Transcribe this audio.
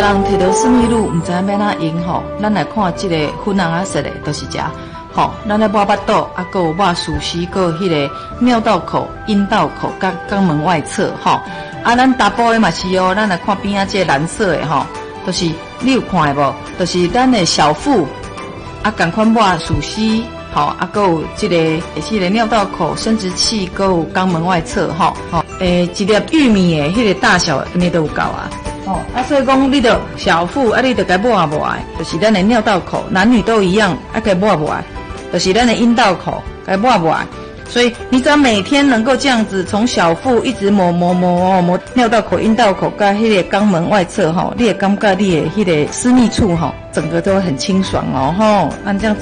人摕到私密乳，唔知要哪用吼，咱来看这个粉红啊色的，都是这吼。咱咧抹巴肚，啊，还有抹鼠须，还有迄个尿道口、阴道口、甲肛门外侧吼。啊，咱大部的嘛是哦，咱来看边啊，这个蓝色的吼，都是你有看的无？都是咱的小腹，啊，共款抹鼠须，吼，啊，还有这个尿道口、生殖器，还有肛门外侧吼。一粒玉米的迄个大小，你都有够啊。啊，所以讲，你的小腹啊，你得该抹抹，就是咱的尿道口，男女都一样，啊，该抹抹，就是咱的阴道口，该抹抹。所以你只要每天能够这样子，从小腹一直抹尿道口、阴道口，跟迄个肛门外侧吼，你也感觉你的迄个私密处吼，整个都会很清爽哦吼。按这样子。